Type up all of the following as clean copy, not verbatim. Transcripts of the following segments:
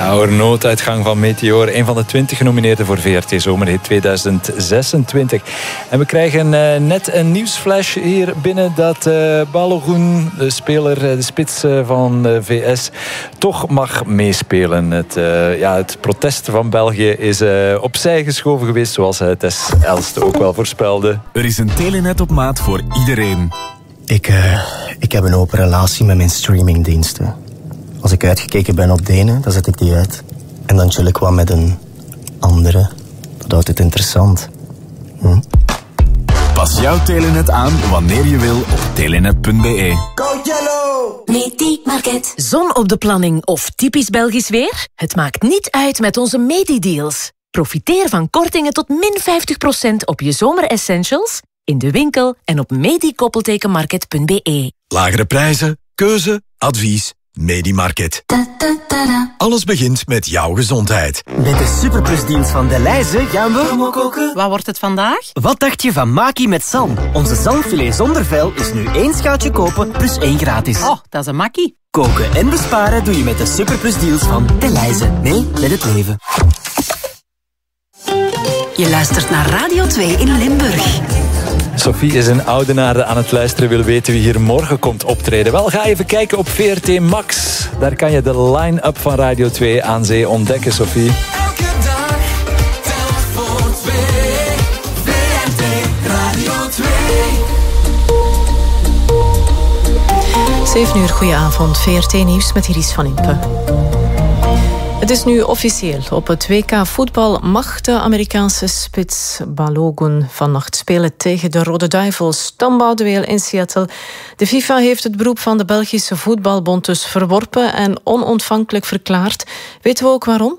Ja, nooduitgang van Meteor. Een van de 20 genomineerden voor VRT Zomerhit 2026. En we krijgen net een nieuwsflash hier binnen dat Balogun, de speler, de spits van de VS, toch mag meespelen. Het protest van België is opzij geschoven geweest, zoals Tess Elst ook wel voorspelde. Er is een Telenet op maat voor iedereen. Ik heb een open relatie met mijn streamingdiensten. Als ik uitgekeken ben op de ene, dan zet ik die uit. En dan chill ik wat met een andere. Dat houdt het interessant. Pas jouw Telenet aan wanneer je wil op telenet.be. Go Yellow! Medi-market. Zon op de planning of typisch Belgisch weer? Het maakt niet uit met onze Medi-deals. Profiteer van kortingen tot min 50% op je zomeressentials, in de winkel en op medi-market.be. Lagere prijzen, keuze, advies. Medi-market. Alles begint met jouw gezondheid. Met de Superplusdienst van Delhaize gaan we... Wat wordt het vandaag? Wat dacht je van Maki met zalm? Onze zalmfilet zonder vel is nu 1 schaaltje kopen plus 1 gratis. Oh, dat is een makkie. Koken en besparen doe je met de Superplusdeals van Delhaize. Mee met het leven. Je luistert naar Radio 2 in Limburg. Sophie is een oudenaarde aan het luisteren, wil weten wie hier morgen komt optreden. Wel, ga even kijken op VRT Max. Daar kan je de line-up van Radio 2 aan zee ontdekken, Sophie. Elke dag telt voor 2. VRT Radio 2. 7 uur, goedenavond. VRT Nieuws met Iris van Impe. Het is nu officieel. Op het WK voetbal mag de Amerikaanse spits Balogun vannacht spelen tegen de Rode Duivels. Tambouwduel in Seattle. De FIFA heeft het beroep van de Belgische Voetbalbond dus verworpen en onontvankelijk verklaard. Weten we ook waarom?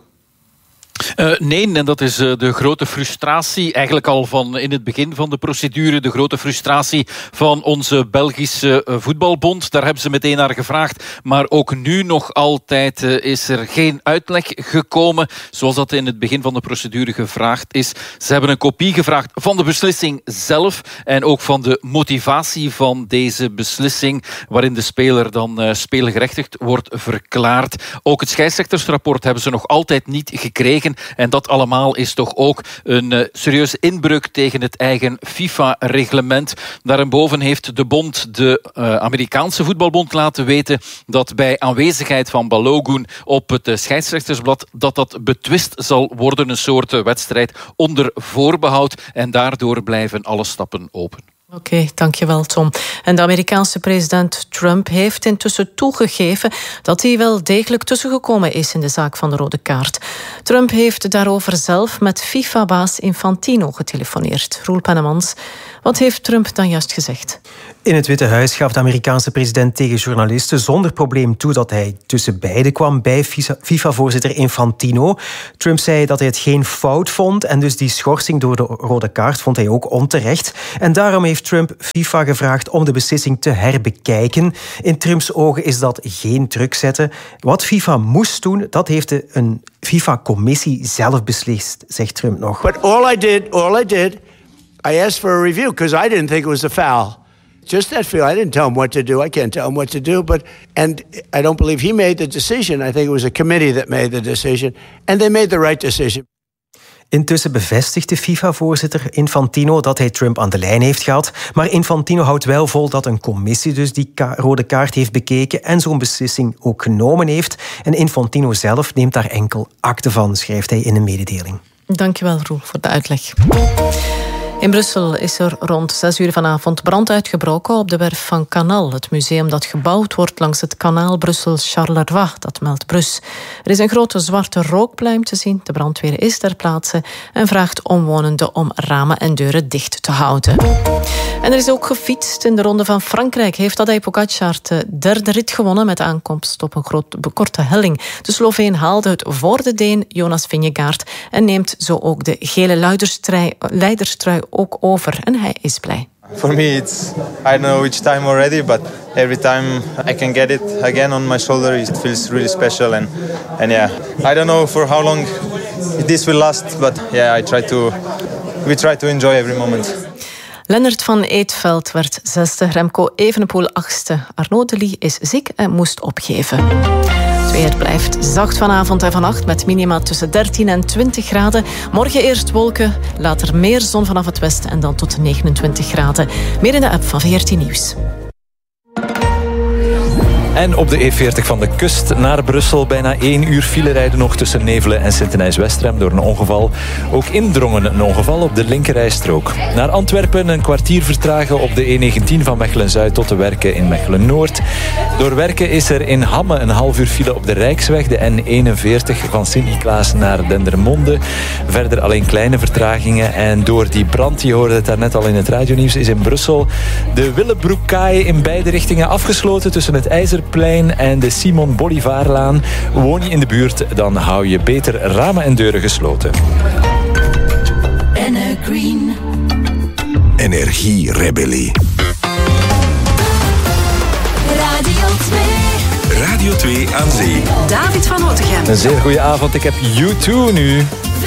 Nee, en dat is de grote frustratie, eigenlijk al van in het begin van de procedure, de grote frustratie van onze Belgische voetbalbond. Daar hebben ze meteen naar gevraagd, maar ook nu nog altijd is er geen uitleg gekomen, zoals dat in het begin van de procedure gevraagd is. Ze hebben een kopie gevraagd van de beslissing zelf en ook van de motivatie van deze beslissing, waarin de speler dan speelgerechtigd wordt verklaard. Ook het scheidsrechtersrapport hebben ze nog altijd niet gekregen. En dat allemaal is toch ook een serieuze inbreuk tegen het eigen FIFA-reglement. Daarboven heeft de bond de Amerikaanse voetbalbond laten weten dat bij aanwezigheid van Balogun op het scheidsrechtersblad dat betwist zal worden, een soort wedstrijd onder voorbehoud. En daardoor blijven alle stappen open. Oké, dankjewel Tom. En de Amerikaanse president Trump heeft intussen toegegeven dat hij wel degelijk tussengekomen is in de zaak van de rode kaart. Trump heeft daarover zelf met FIFA-baas Infantino getelefoneerd. Roel Pennemans, wat heeft Trump dan juist gezegd? In het Witte Huis gaf de Amerikaanse president tegen journalisten zonder probleem toe dat hij tussen beiden kwam bij FIFA-voorzitter Infantino. Trump zei dat hij het geen fout vond en dus die schorsing door de rode kaart vond hij ook onterecht. En daarom heeft Trump FIFA gevraagd om de beslissing te herbekijken. In Trumps ogen is dat geen druk zetten. Wat FIFA moest doen, dat heeft een FIFA-commissie zelf beslist, zegt Trump nog. But all I did, I asked for a review because I didn't think it was a foul. Just that feel. I didn't tell him what to do. I can't tell him what to do. And I don't believe he made the decision. I think it was a committee that made the decision. And they made the right decision. Intussen bevestigt de FIFA-voorzitter Infantino dat hij Trump aan de lijn heeft gehad. Maar Infantino houdt wel vol dat een commissie dus die rode kaart heeft bekeken en zo'n beslissing ook genomen heeft. En Infantino zelf neemt daar enkel akte van, schrijft hij in een mededeling. Dankjewel, Roel, voor de uitleg. In Brussel is er rond 6 uur vanavond brand uitgebroken op de werf van Canal, het museum dat gebouwd wordt langs het kanaal Brussel-Charleroi, dat meldt Brus. Er is een grote zwarte rookpluim te zien. De brandweer is ter plaatse en vraagt omwonenden om ramen en deuren dicht te houden. En er is ook gefietst. In de Ronde van Frankrijk heeft Tadej Pogačar de derde rit gewonnen met aankomst op een korte helling. De Sloveen haalde het voor de Deen Jonas Vingegaard en neemt zo ook de gele leiderstrui ook over. En hij is blij. For me, it's I don't know which time already, but every time I can get it again on my shoulder, it feels really special. And yeah, I don't know for how long this will last, but yeah, we try to enjoy every moment. Lennart van Eetveld werd 6e, Remco Evenepoel 8e. Arnaud Delis is ziek en moest opgeven. Het weer blijft zacht vanavond en vannacht met minima tussen 13 en 20 graden. Morgen eerst wolken, later meer zon vanaf het westen en dan tot 29 graden. Meer in de app van VRT Nieuws. En op de E40 van de kust naar Brussel bijna 1 uur file rijden nog tussen Nevelen en Sint-Denijs-Westrem door een ongeval. Ook in Drongen een ongeval op de linkerrijstrook. Naar Antwerpen een kwartier vertragen op de E19 van Mechelen-Zuid tot de Werken in Mechelen-Noord. Door Werken is er in Hamme een half uur file op de Rijksweg, de N41 van Sint-Niklaas naar Dendermonde. Verder alleen kleine vertragingen. En door die brand, je hoorde het daarnet al in het radionieuws, is in Brussel de Willebroekkaai in beide richtingen afgesloten tussen het IJzerplein en de Simon Bolivarlaan. Woon je in de buurt, dan hou je beter ramen en deuren gesloten. Green. Energierebellie. Radio 2. Radio 2 aan zee. David van Otegem. Een zeer goede avond. Ik heb U2 nu.